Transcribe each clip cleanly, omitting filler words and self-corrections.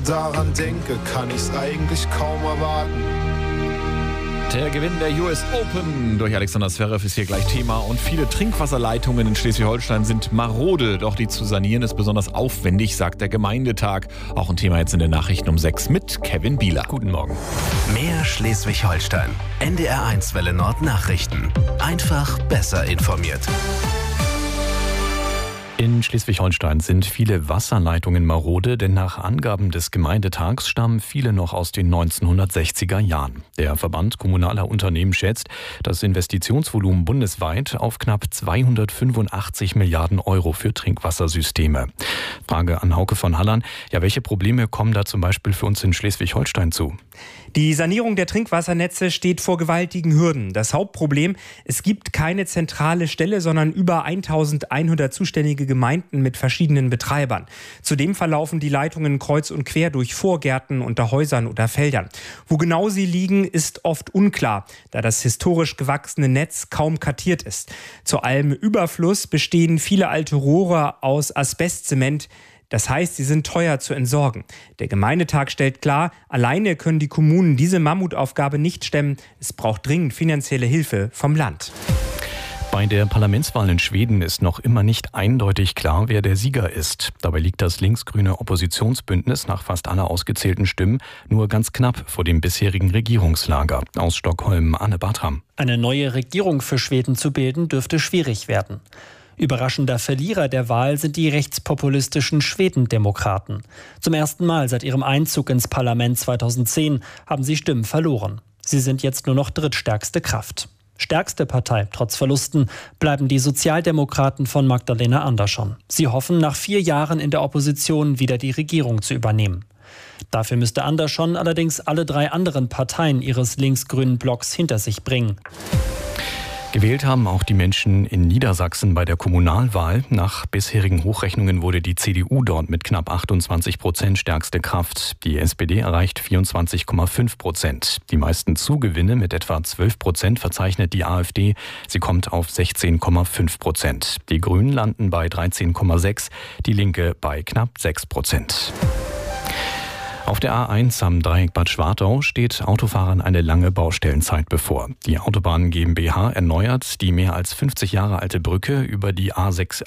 daran denke, kann ich's eigentlich kaum erwarten. Der Gewinn der US Open durch Alexander Zverev ist hier gleich Thema und viele Trinkwasserleitungen in Schleswig-Holstein sind marode, doch die zu sanieren ist besonders aufwendig, sagt der Gemeindetag. Auch ein Thema jetzt in den Nachrichten um 6 mit Kevin Bieler. Guten Morgen. Mehr Schleswig-Holstein. NDR1 Welle Nord Nachrichten. Einfach besser informiert. In Schleswig-Holstein sind viele Wasserleitungen marode, denn nach Angaben des Gemeindetags stammen viele noch aus den 1960er Jahren. Der Verband kommunaler Unternehmen schätzt das Investitionsvolumen bundesweit auf knapp 285 Milliarden Euro für Trinkwassersysteme. Frage an Hauke von Hallern. Ja, welche Probleme kommen da zum Beispiel für uns in Schleswig-Holstein zu? Die Sanierung der Trinkwassernetze steht vor gewaltigen Hürden. Das Hauptproblem, es gibt keine zentrale Stelle, sondern über 1100 zuständige Gemeinden mit verschiedenen Betreibern. Zudem verlaufen die Leitungen kreuz und quer durch Vorgärten, unter Häusern oder Feldern. Wo genau sie liegen, ist oft unklar, da das historisch gewachsene Netz kaum kartiert ist. Zu allem Überfluss bestehen viele alte Rohre aus Asbestzement. Das heißt, sie sind teuer zu entsorgen. Der Gemeindetag stellt klar, alleine können die Kommunen diese Mammutaufgabe nicht stemmen. Es braucht dringend finanzielle Hilfe vom Land. Bei der Parlamentswahl in Schweden ist noch immer nicht eindeutig klar, wer der Sieger ist. Dabei liegt das linksgrüne Oppositionsbündnis nach fast aller ausgezählten Stimmen nur ganz knapp vor dem bisherigen Regierungslager. Aus Stockholm, Anne Bartram. Eine neue Regierung für Schweden zu bilden, dürfte schwierig werden. Überraschender Verlierer der Wahl sind die rechtspopulistischen Schwedendemokraten. Zum ersten Mal seit ihrem Einzug ins Parlament 2010 haben sie Stimmen verloren. Sie sind jetzt nur noch drittstärkste Kraft. Stärkste Partei, trotz Verlusten, bleiben die Sozialdemokraten von Magdalena Andersson. Sie hoffen, nach 4 Jahren in der Opposition wieder die Regierung zu übernehmen. Dafür müsste Andersson allerdings alle 3 anderen Parteien ihres linksgrünen Blocks hinter sich bringen. Gewählt haben auch die Menschen in Niedersachsen bei der Kommunalwahl. Nach bisherigen Hochrechnungen wurde die CDU dort mit knapp 28% stärkste Kraft. Die SPD erreicht 24,5%. Die meisten Zugewinne mit etwa 12% verzeichnet die AfD. Sie kommt auf 16,5%. Die Grünen landen bei 13,6%, die Linke bei knapp 6%. Auf der A1 am Dreieck Bad Schwartau steht Autofahrern eine lange Baustellenzeit bevor. Die Autobahn GmbH erneuert die mehr als 50 Jahre alte Brücke über die A6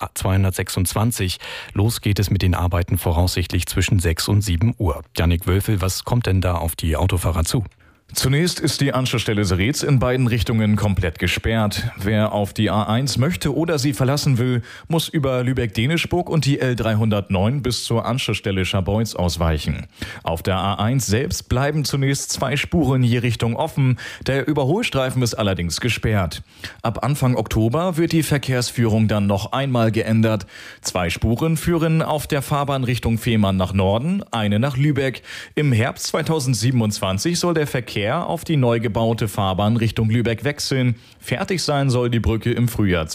226. Los geht es mit den Arbeiten voraussichtlich zwischen 6 und 7 Uhr. Jannik Wölfel, was kommt denn da auf die Autofahrer zu? Zunächst ist die Anschlussstelle Seretz in beiden Richtungen komplett gesperrt. Wer auf die A1 möchte oder sie verlassen will, muss über Lübeck-Denischburg und die L309 bis zur Anschlussstelle Scharbeutz ausweichen. Auf der A1 selbst bleiben zunächst 2 Spuren je Richtung offen. Der Überholstreifen ist allerdings gesperrt. Ab Anfang Oktober wird die Verkehrsführung dann noch einmal geändert. 2 Spuren führen auf der Fahrbahn Richtung Fehmarn nach Norden, eine nach Lübeck. Im Herbst 2027 soll der Verkehr auf die neu gebaute Fahrbahn Richtung Lübeck wechseln. Fertig sein soll die Brücke im Frühjahr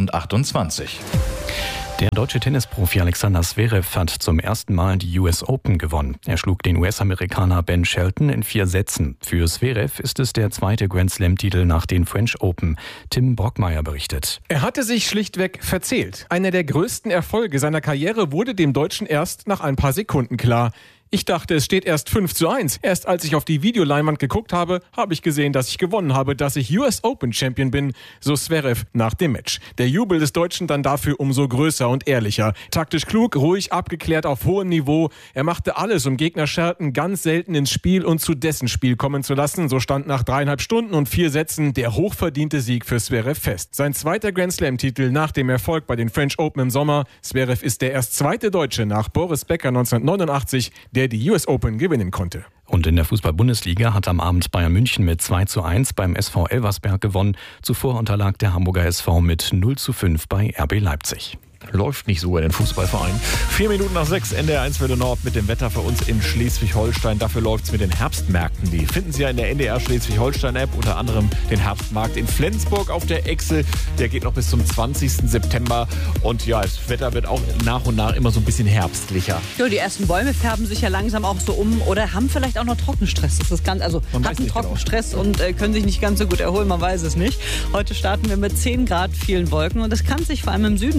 2028. Der deutsche Tennisprofi Alexander Zverev hat zum ersten Mal die US Open gewonnen. Er schlug den US-Amerikaner Ben Shelton in 4 Sätzen. Für Zverev ist es der zweite Grand-Slam-Titel nach den French Open. Tim Brockmeier berichtet. Er hatte sich schlichtweg verzählt. Einer der größten Erfolge seiner Karriere wurde dem Deutschen erst nach ein paar Sekunden klar. Ich dachte, es steht erst 5:1. Erst als ich auf die Videoleinwand geguckt habe, habe ich gesehen, dass ich gewonnen habe, dass ich US Open Champion bin, so Zverev nach dem Match. Der Jubel des Deutschen dann dafür umso größer und ehrlicher. Taktisch klug, ruhig, abgeklärt auf hohem Niveau. Er machte alles, um Gegner Shelton ganz selten ins Spiel und zu dessen Spiel kommen zu lassen. So stand nach 3,5 Stunden und 4 Sätzen der hochverdiente Sieg für Zverev fest. Sein zweiter Grand Slam-Titel nach dem Erfolg bei den French Open im Sommer. Zverev ist der erst zweite Deutsche nach Boris Becker 1989, der die US Open gewinnen konnte. Und in der Fußball-Bundesliga hat am Abend Bayern München mit 2:1 beim SV Elversberg gewonnen. Zuvor unterlag der Hamburger SV mit 0:5 bei RB Leipzig. Läuft nicht so in den Fußballverein. 4 Minuten nach 6, NDR1 Welle Nord mit dem Wetter für uns in Schleswig-Holstein. Dafür läuft es mit den Herbstmärkten. Die finden Sie ja in der NDR Schleswig-Holstein-App. Unter anderem den Herbstmarkt in Flensburg auf der Echsel. Der geht noch bis zum 20. September. Und ja, das Wetter wird auch nach und nach immer so ein bisschen herbstlicher. Ja, die ersten Bäume färben sich ja langsam auch so um oder haben vielleicht auch noch Trockenstress. Das ist ganz, also hatten Trockenstress und können sich nicht ganz so gut erholen. Man weiß es nicht. Heute starten wir mit 10 Grad, vielen Wolken. Und das kann sich vor allem im Süden des Landes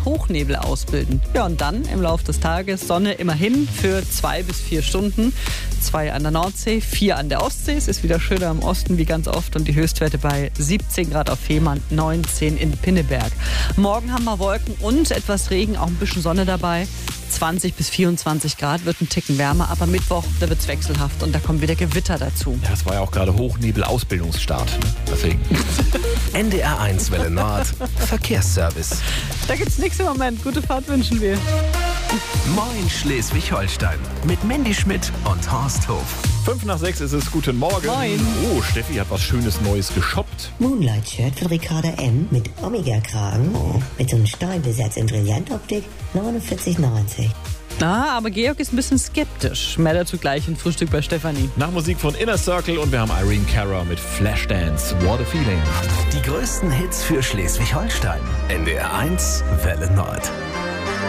bis Hochnebel ausbilden. Ja, und dann im Laufe des Tages Sonne immerhin für 2 bis 4 Stunden. 2 an der Nordsee, 4 an der Ostsee. Es ist wieder schöner im Osten wie ganz oft und die Höchstwerte bei 17 Grad auf Fehmarn, 19 in Pinneberg. Morgen haben wir Wolken und etwas Regen, auch ein bisschen Sonne dabei. 20 bis 24 Grad, wird ein Ticken wärmer, aber Mittwoch, da wird es wechselhaft und da kommen wieder Gewitter dazu. Ja, es war ja auch gerade Hochnebel-Ausbildungsstart. Ne? Deswegen. NDR1 Welle Nord, Verkehrsservice. Da gibt's nichts im Moment. Gute Fahrt wünschen wir. Moin Schleswig-Holstein mit Mandy Schmidt und Horst Hof. 5 nach 6 ist es. Guten Morgen. Moin. Oh, Steffi hat was Schönes Neues geshoppt. Moonlight-Shirt von Ricarda M. mit Omega-Kragen. Mit so einem Steinbesatz in Brillantoptik. 49,90. Aber Georg ist ein bisschen skeptisch. Mehr dazu gleich im Frühstück bei Stefanie. Nach Musik von Inner Circle und wir haben Irene Cara mit Flashdance. What a Feeling. Die größten Hits für Schleswig-Holstein. NDR1 Welle Nord.